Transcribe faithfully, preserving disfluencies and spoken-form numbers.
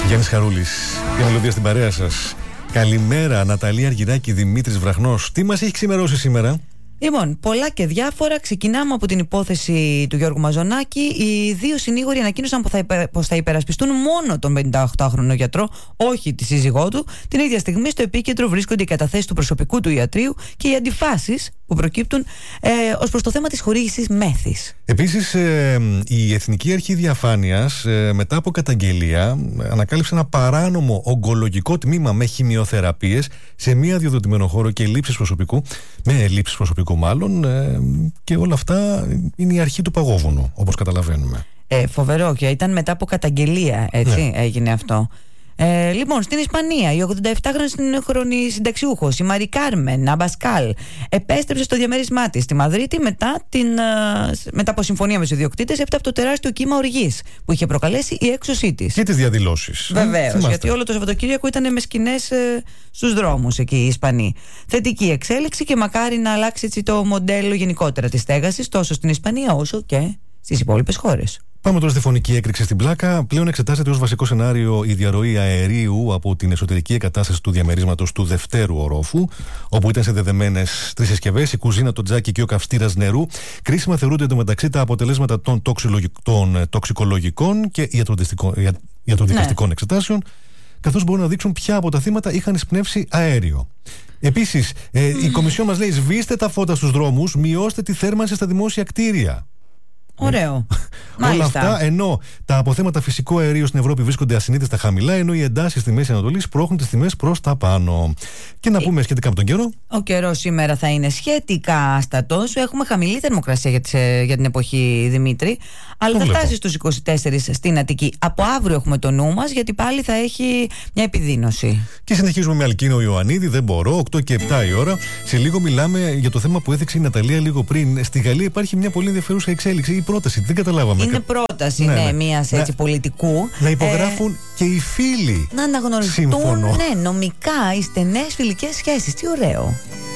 Γιάννης Χαρούλης, η μελωδία στην παρέα σας. Καλημέρα, Ναταλία Αργυράκη, Δημήτρης Βραχνός. Τι μας έχει ξημερώσει σήμερα? Λοιπόν, πολλά και διάφορα. Ξεκινάμε από την υπόθεση του Γιώργου Μαζονάκη. Οι δύο συνήγοροι ανακοίνωσαν πως θα, υπε... πως θα υπερασπιστούν μόνο τον πενηνταοκτάχρονο γιατρό, όχι τη σύζυγό του. Την ίδια στιγμή στο επίκεντρο βρίσκονται οι καταθέσεις του προσωπικού του ιατρείου και οι αντιφάσεις που προκύπτουν ε, ως προς το θέμα της χορήγησης μέθης. Επίσης, ε, η Εθνική Αρχή Διαφάνειας, ε, μετά από καταγγελία, ανακάλυψε ένα παράνομο ογκολογικό τμήμα με χημειοθεραπείες σε μία αδειοδοτημένο χώρο και λήψεις προσωπικού, με λήψεις προσωπικού μάλλον, ε, και όλα αυτά είναι η αρχή του παγόβουνου, όπως καταλαβαίνουμε. Ε, φοβερό, και ήταν μετά από καταγγελία, έτσι, ναι. Έγινε αυτό. Ε, λοιπόν, στην Ισπανία, η ογδόντα επτάχρονη συνταξιούχος, η Μαρι Κάρμεν Αμπασκάλ, επέστρεψε στο διαμέρισμά της στη Μαδρίτη μετά, την, μετά από συμφωνία με τους ιδιοκτήτες, έπειτα από το τεράστιο κύμα οργής που είχε προκαλέσει η έξωσή της. Και τις διαδηλώσεις. Βεβαίως, γιατί όλο το Σαββατοκύριακο ήταν με σκηνές ε, στους δρόμους εκεί οι Ισπανοί. Θετική εξέλιξη και μακάρι να αλλάξει έτσι το μοντέλο γενικότερα της στέγασης, τόσο στην Ισπανία όσο και στις υπόλοιπες χώρες. Πάμε τώρα στη φωνική έκρηξη στην πλάκα. Πλέον εξετάζεται ως βασικό σενάριο η διαρροή αερίου από την εσωτερική εγκατάσταση του διαμερίσματος του δευτέρου ορόφου, όπου ήταν συνδεδεμένες τρεις συσκευές, η κουζίνα, το τζάκι και ο καυστήρας νερού. Κρίσιμα θεωρούνται εντωμεταξύ τα αποτελέσματα των, των τοξικολογικών και ιατροδικαστικών ναι. εξετάσεων, καθώς μπορούν να δείξουν ποια από τα θύματα είχαν εισπνεύσει αέριο. Επίσης, ε, η Κομισιόν μας λέει: σβήστε τα φώτα στους δρόμους, μειώστε τη θέρμανση στα δημόσια κτίρια. Ωραίο. Όλα αυτά, ενώ τα αποθέματα φυσικού αερίου στην Ευρώπη βρίσκονται ασυνήθιστα χαμηλά, ενώ οι εντάσεις στη Μέση Ανατολή σπρώχνουν τις τιμές προς τα πάνω. Και να πούμε σχετικά με τον καιρό. Ο καιρός σήμερα θα είναι σχετικά άστατος. Έχουμε χαμηλή θερμοκρασία για, τις, για την εποχή, Δημήτρη, αλλά θα φτάσει στους είκοσι τέσσερα στην Αττική. Από αύριο έχουμε το νου μας, γιατί πάλι θα έχει μια επιδείνωση. Και συνεχίζουμε με Αλκίνο Ιωαννίδη, δεν μπορώ, οκτώ και επτά η ώρα. Σε λίγο μιλάμε για το θέμα που έδειξε η Ναταλία λίγο πριν. Στη Γαλλία υπάρχει μια πολύ ενδιαφέρουσα εξέλιξη. Πρόταση, δεν καταλάβαμε. Είναι πρόταση ναι, ναι, μιας έτσι, να, πολιτικού. Να υπογράφουν ε, και οι φίλοι. Να αναγνωριστούν ναι, νομικά οι στενές φιλικές σχέσεις. Τι ωραίο.